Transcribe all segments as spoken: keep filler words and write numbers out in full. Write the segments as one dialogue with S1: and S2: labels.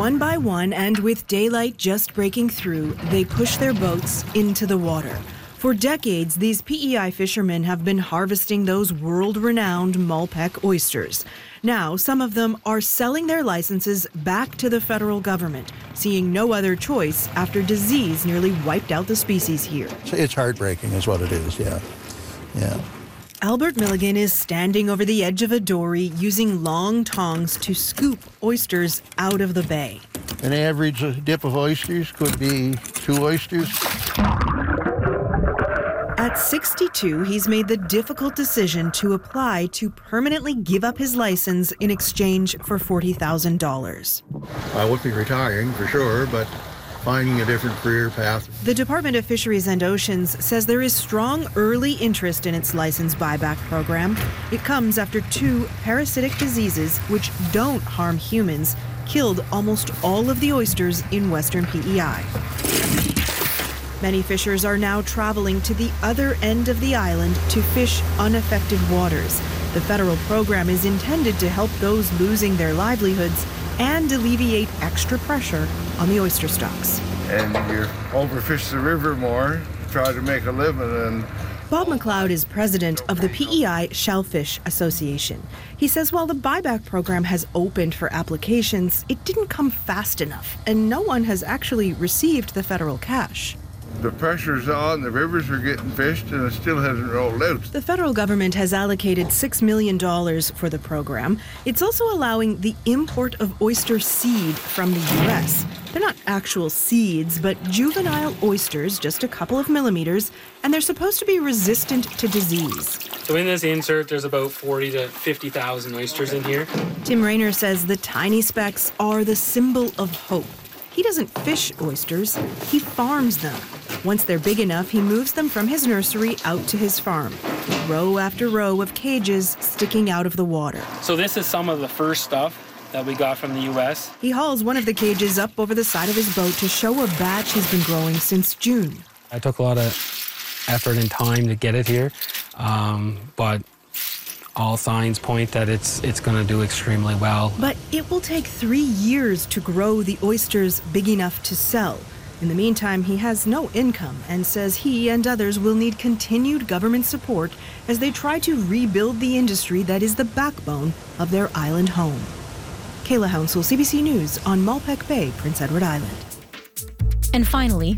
S1: One by one, and with daylight just breaking through, they push their boats into the water. For decades, these P E I fishermen have been harvesting those world-renowned Malpeque oysters. Now, some of them are selling their licenses back to the federal government, seeing no other choice after disease nearly wiped out the species here.
S2: It's heartbreaking is what it is, yeah. Yeah.
S1: Albert Milligan is standing over the edge of a dory using long tongs to scoop oysters out of the bay.
S2: An average dip of oysters could be two oysters.
S1: At sixty-two, he's made the difficult decision to apply to permanently give up his license in exchange for forty thousand dollars.
S2: I would be retiring for sure, but finding a different career path.
S1: The Department of Fisheries and Oceans says there is strong early interest in its license buyback program. It comes after two parasitic diseases which don't harm humans killed almost all of the oysters in western P E I. Many fishers are now traveling to the other end of the island to fish unaffected waters. The federal program is intended to help those losing their livelihoods and alleviate extra pressure on the oyster stocks.
S3: And you overfish the river more, try to make a living. And
S1: Bob McLeod is president of the P E I Shellfish Association. He says while the buyback program has opened for applications, it didn't come fast enough, and no one has actually received the federal cash.
S3: The pressure's on, the rivers are getting fished, and it still hasn't rolled out.
S1: The federal government has allocated six million dollars for the program. It's also allowing the import of oyster seed from the U S. They're not actual seeds, but juvenile oysters, just a couple of millimeters, and they're supposed to be resistant to disease.
S4: So in this insert, there's about forty to fifty thousand oysters in here.
S1: Tim Rayner says the tiny specks are the symbol of hope. He doesn't fish oysters, he farms them. Once they're big enough, he moves them from his nursery out to his farm. Row after row of cages sticking out of the water.
S4: So this is some of the first stuff that we got from the U S.
S1: He hauls one of the cages up over the side of his boat to show a batch he's been growing since June.
S4: I took a lot of effort and time to get it here, um, but all signs point that it's it's going to do extremely well.
S1: But it will take three years to grow the oysters big enough to sell. In the meantime, he has no income and says he and others will need continued government support as they try to rebuild the industry that is the backbone of their island home. Kayla Hounsell, C B C News on Malpeque Bay, Prince Edward Island.
S5: And finally,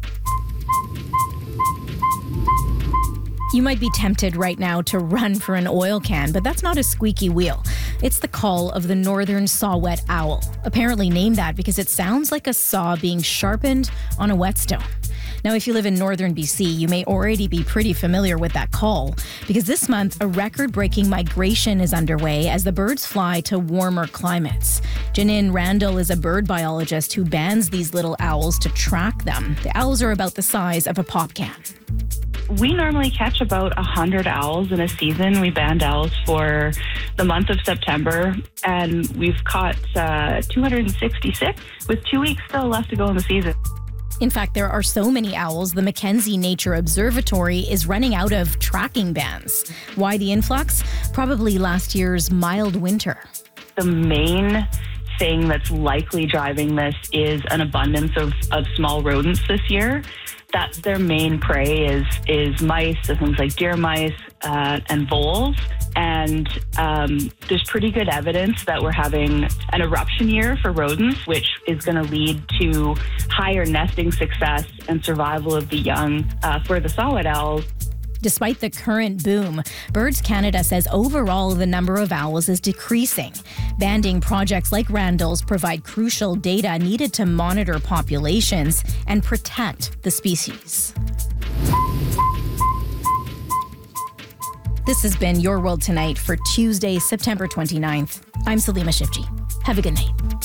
S5: you might be tempted right now to run for an oil can, but that's not a squeaky wheel. It's the call of the northern saw-whet owl, apparently named that because it sounds like a saw being sharpened on a whetstone. Now, if you live in northern B C, you may already be pretty familiar with that call, because this month, a record-breaking migration is underway as the birds fly to warmer climates. Janine Randall is a bird biologist who bands these little owls to track them. The owls are about the size of a pop can.
S6: We normally catch about one hundred owls in a season. We band owls for the month of September, and we've caught uh, two hundred sixty-six with two weeks still left to go in the season.
S5: In fact, there are so many owls, the Mackenzie Nature Observatory is running out of tracking bands. Why the influx? Probably last year's mild winter.
S6: The main thing that's likely driving this is an abundance of, of small rodents this year. That's their main prey is is mice, so things like deer mice uh, and voles. And um, there's pretty good evidence that we're having an eruption year for rodents, which is going to lead to higher nesting success and survival of the young uh, for the saw-whet owls.
S5: Despite the current boom, Birds Canada says overall the number of owls is decreasing. Banding projects like Randall's provide crucial data needed to monitor populations and protect the species. This has been Your World Tonight for Tuesday, September twenty-ninth. I'm Salima Shifji. Have a good night.